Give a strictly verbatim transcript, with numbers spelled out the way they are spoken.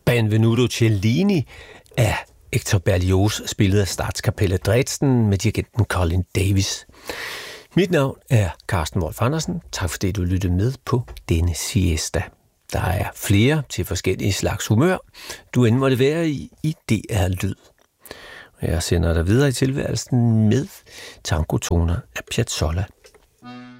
Benvenuto Cellini af Hector Berlioz, spillet af Statskapellet Dresden med dirigenten Colin Davis. Mit navn er Carsten Wolf Andersen. Tak fordi du lyttede med på denne siesta. Der er flere til forskellige slags humør, du end måtte være i, i D R Lyd. Jeg sender dig videre i tilværelsen med tangotoner af Piazzolla